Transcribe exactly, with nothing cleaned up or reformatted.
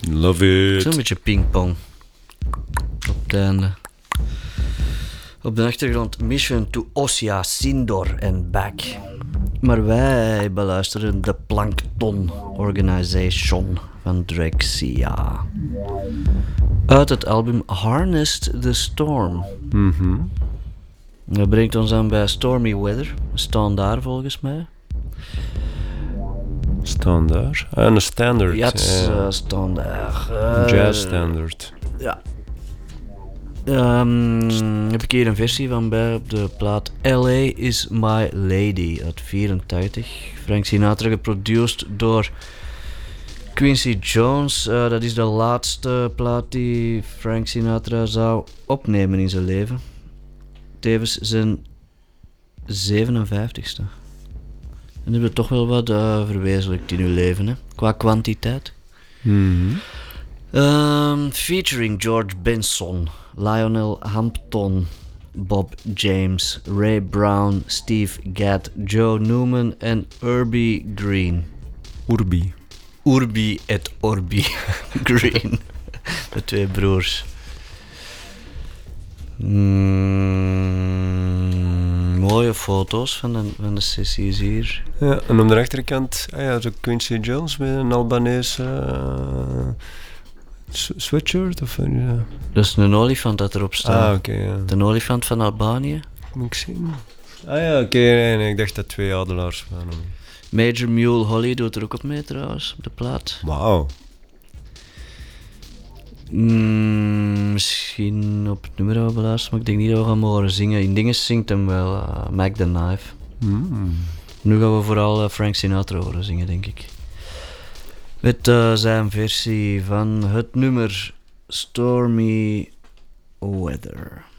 Love it. Zo'n beetje pingpong. Op het einde. Op de achtergrond Mission to Ossia, Sindor en Back. Maar wij beluisteren de Plankton Organization van Drexciya. Uit het album Harnessed the Storm. Mm-hmm. Dat brengt ons aan bij Stormy Weather. We staan daar volgens mij. Standaard. En een standard. Ja, het is ja. uh, staan daar. Uh, Jazz standard. Ja. Um, heb ik hier een versie van bij op de plaat L A is My Lady uit vierentachtig. Frank Sinatra geproduceerd door Quincy Jones. Uh, dat is de laatste plaat die Frank Sinatra zou opnemen in zijn leven. Tevens zijn zevenenvijftigste. En hebben we toch wel wat uh, verwezenlijkt in uw leven, hè? Qua kwantiteit. Mm-hmm. Um, featuring George Benson, Lionel Hampton, Bob James, Ray Brown, Steve Gadd, Joe Newman en Urbie Green. Urbi. Urbi et Orbi Green. De twee broers. Mm, mooie foto's van de, van de sessies hier. Ja, en op de rechterkant, ah ja, zo Quincy Jones met een Albanese uh, s- sweatshirt of uh, Dat is een olifant dat erop staat. Ah, oké, okay, ja. De olifant van Albanië. Moet ik zien? Ah ja, oké, okay, nee, nee, ik dacht dat twee adelaars waren. Major Mule Holly doet er ook op mee trouwens, op de plaat. Wauw. Mm, misschien op het nummer dat we beluisteren, maar ik denk niet dat we gaan mogen zingen. In dingen zingt hem wel uh, Mac the Knife. Mm. Nu gaan we vooral uh, Frank Sinatra horen zingen, denk ik. Met uh, zijn versie van het nummer Stormy Weather.